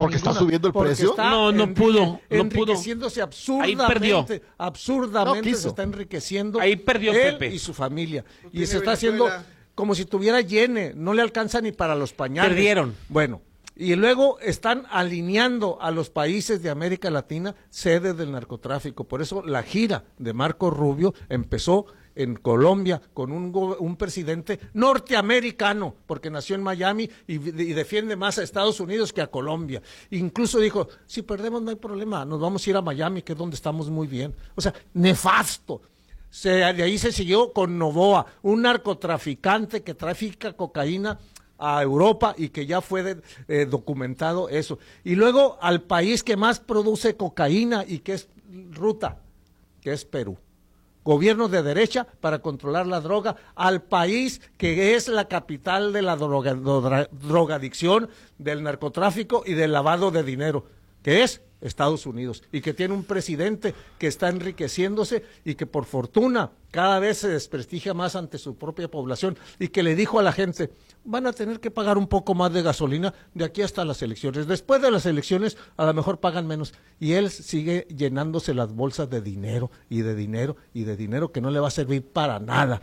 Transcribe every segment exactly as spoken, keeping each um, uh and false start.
¿Porque ninguna, está subiendo el precio? No, no pudo, no enriqueciéndose pudo. absurdamente. Ahí perdió. Absurdamente No se está enriqueciendo. Ahí perdió él Pepe. y su familia. No Y se tiene está haciendo Venezuela. como si tuviera llene, no le alcanza ni para los pañales. Perdieron. Bueno, y luego están alineando a los países de América Latina sede del narcotráfico. Por eso la gira de Marco Rubio empezó en Colombia con un, un presidente norteamericano, porque nació en Miami y, y defiende más a Estados Unidos que a Colombia. Incluso dijo, si perdemos no hay problema, nos vamos a ir a Miami, que es donde estamos muy bien. O sea, nefasto. Se, de ahí se siguió con Novoa, un narcotraficante que trafica cocaína a Europa y que ya fue de, eh, documentado eso. Y luego al país que más produce cocaína y que es ruta, que es Perú. Gobierno de derecha para controlar la droga, al país que es la capital de la droga, droga, drogadicción, del narcotráfico y del lavado de dinero, que es Estados Unidos, y que tiene un presidente que está enriqueciéndose y que por fortuna cada vez se desprestigia más ante su propia población, y que le dijo a la gente, van a tener que pagar un poco más de gasolina de aquí hasta las elecciones, después de las elecciones a lo mejor pagan menos, y él sigue llenándose las bolsas de dinero y de dinero y de dinero que no le va a servir para nada.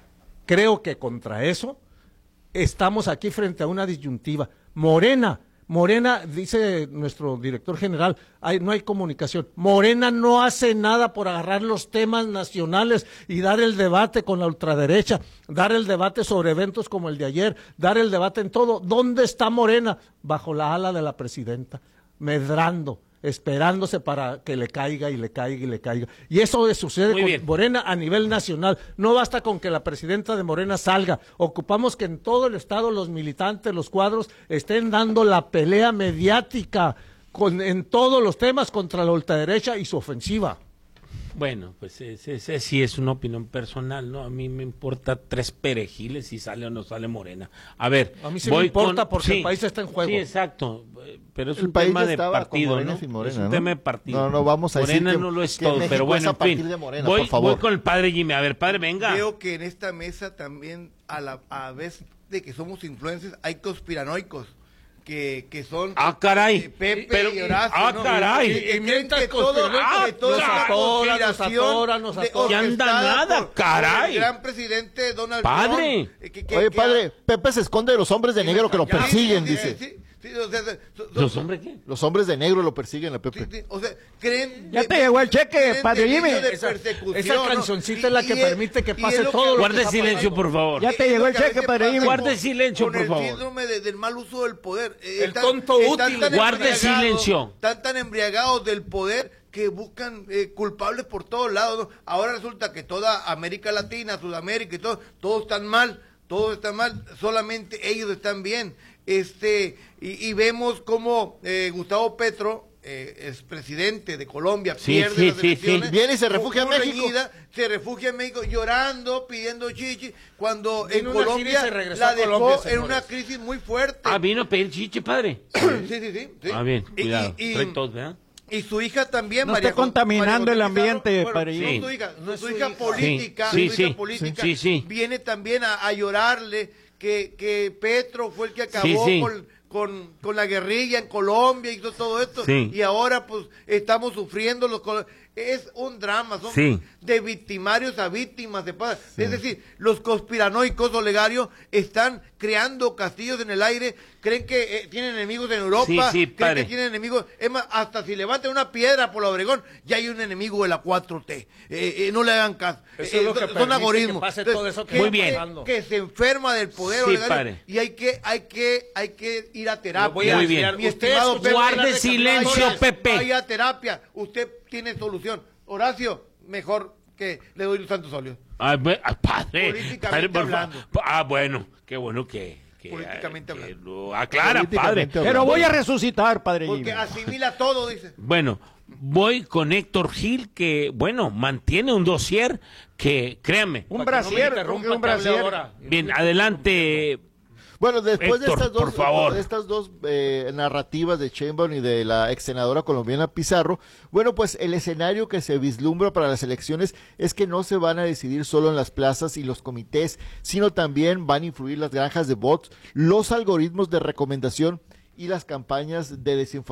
Creo que contra eso estamos aquí frente a una disyuntiva. Morena Morena, dice nuestro director general, hay, no hay comunicación. Morena no hace nada por agarrar los temas nacionales y dar el debate con la ultraderecha, dar el debate sobre eventos como el de ayer, dar el debate en todo. ¿Dónde está Morena? Bajo la ala de la presidenta, medrando, esperándose para que le caiga y le caiga y le caiga. Y eso sucede Muy con bien. Morena a nivel nacional. No basta con que la presidenta de Morena salga. Ocupamos que en todo el estado los militantes, los cuadros, estén dando la pelea mediática con, en todos los temas contra la ultraderecha y su ofensiva. Bueno, pues ese, ese sí es una opinión personal, ¿no? A mí me importa tres perejiles si sale o no sale Morena. A ver, a mí sí voy me importa con, porque sí, el país está en juego. Sí, exacto, pero es El un país tema ya de estaba con partido, Morena ¿no? y sin Morena, es un ¿no? tema de partido. No, no vamos a decir Morena que- no lo es que todo, México pero es bueno, a en partir fin. de Morena, voy, por favor. voy con el padre Jimmy. A ver, padre, venga. Veo que en esta mesa también, a la a vez de que somos influencers, hay conspiranoicos. Que, que son Ah, caray. eh, Pepe Pero- y Horacio, ah, ¿no? caray. Y, y Y creen mientras que todo, conspiranoicos, que todo nos es una atoran, nos conspiración atoran, nos de- atoran. Que anda orquestada nada, por- por caray. el gran presidente Donald Padre. Trump. eh, que- que- Oye, que- padre, Pepe se esconde de los hombres de negro que lo Sí, persiguen, sí, dice. sí, sí, o sea, so- so- ¿Los hombres qué? Los hombres de negro lo persiguen a Pepe. Sí, sí, o sea, creen... Ya de- te llegó el cheque, creen padre delirio Jimmy. de Esa- persecución, esa ¿no? cancioncita es la que es- permite que y pase es lo todo lo que Guarde está silencio, pasando. por favor. Ya te llegó el Es lo que a cheque, veces padre pasa Jimmy. Guarde con- silencio, con por favor. el síndrome de- del mal uso del poder. Eh, El están- tonto están útil. tan Guarde embriagados, silencio. Están tan embriagados del poder que buscan eh, culpables por todos lados, ¿no? Ahora resulta que toda América Latina, Sudamérica y todo, todos están mal, todos están mal, solamente ellos están bien. Este, y, y vemos cómo eh, Gustavo Petro, eh, es presidente de Colombia, Sí, pierde sí, las sí, elecciones, sí. Viene y se refugia en muy México. reñida, se refugia en México llorando, pidiendo chichi, cuando Vino en una gira y Colombia se regresó la a dejó Colombia, en señores. una crisis muy fuerte. Ah, vino a pedir chiche, padre. Sí, sí, sí, sí. Ah, bien, Y- cuidado. y- y- Trae tos, ¿verdad? Y su hija también, No María esté Jo- contaminando María el José ambiente, Pizarro, bueno, padre. no Sí. es su hija, No es su su hija hija. política, Sí, su sí, hija sí. política, Sí, sí. viene también a, a llorarle que, que Petro fue el que acabó Sí, sí. Con, con, con la guerrilla en Colombia y todo, todo esto, Sí. y ahora pues estamos sufriendo los col- es un drama, son Sí. de victimarios a víctimas de paz. Es decir, los conspiranoicos, Olegario, están creando castillos en el aire, creen que eh, tienen enemigos en Europa, Sí, sí, creen padre. que tienen enemigos, es más, hasta si levantan una piedra por la Obregón, ya hay un enemigo de la cuatro T. Eh, eh, no le hagan caso. Eso Eh, es lo que son permite algoritmos. que pase Entonces, todo eso que Muy gente bien. pasando. que se enferma del poder, Sí, Olegario, padre. y hay que, hay que, hay que ir a terapia. Lo voy a Muy decir. bien. Mi Usted estimado escuchó Pepe, Guarde hablar de silencio, Campeones. Pepe. Vaya a terapia, usted tiene solución. Horacio, mejor que le doy los santos óleos. Ah, bu- ah, padre. Políticamente Padre, por favor. hablando. Ah, bueno, qué bueno que, que, Políticamente que hablando. lo aclara, padre. Políticamente hablando. Pero voy a resucitar, padre Porque Jimmy. asimila todo, dice. Bueno, voy con Héctor Gil, que, bueno, mantiene un dossier que, créanme. Un Para que no me brasier, interrumpa, un que hable brasier. ahora. Bien, adelante. Bueno, después Héctor, de estas dos, por favor. de estas dos eh, narrativas de Sheinbaum y de la ex senadora colombiana Pizarro, bueno, pues el escenario que se vislumbra para las elecciones es que no se van a decidir solo en las plazas y los comités, sino también van a influir las granjas de bots, los algoritmos de recomendación y las campañas de desinformación